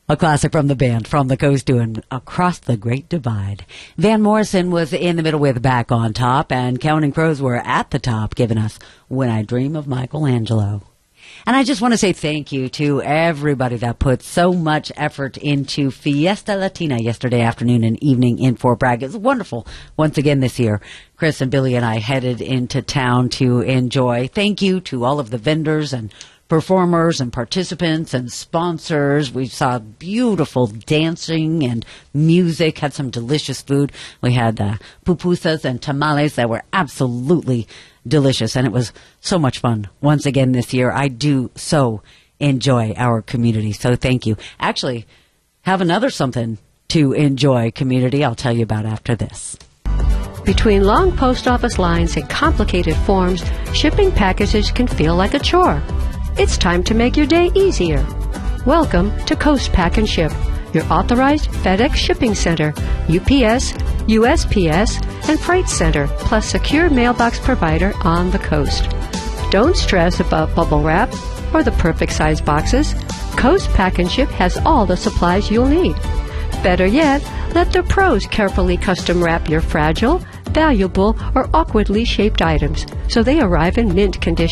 A classic from the band, From the Coast doing Across the Great Divide. Van Morrison was in the middle with Back on Top, and Counting Crows were at the top, giving us When I Dream of Michelangelo. And I just want to say thank you to everybody that put so much effort into Fiesta Latina yesterday afternoon and evening in Fort Bragg. It was wonderful once again this year. Chris and Billy and I headed into town to enjoy. Thank you to all of the vendors and performers and participants and sponsors. We saw beautiful dancing and music, had some delicious food. We had pupusas and tamales that were absolutely delicious, and it was so much fun. Once again this year, I do so enjoy our community, so thank you. Actually, have another something to enjoy, community, I'll tell you about after this. Between long post office lines and complicated forms, shipping packages can feel like a chore. It's time to make your day easier. Welcome to Coast Pack and Ship, your authorized FedEx shipping center, UPS, USPS, and Freight Center, plus secure mailbox provider on the coast. Don't stress about bubble wrap or the perfect size boxes. Coast Pack and Ship has all the supplies you'll need. Better yet, let the pros carefully custom wrap your fragile, valuable, or awkwardly shaped items so they arrive in mint condition.